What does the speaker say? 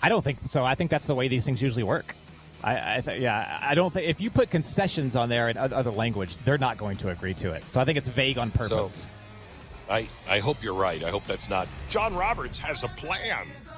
I don't think so. I think that's the way these things usually work. I don't think if you put concessions on there in other language, they're not going to agree to it. So I think it's vague on purpose. So I hope you're right. I hope that's not. John Roberts has a plan.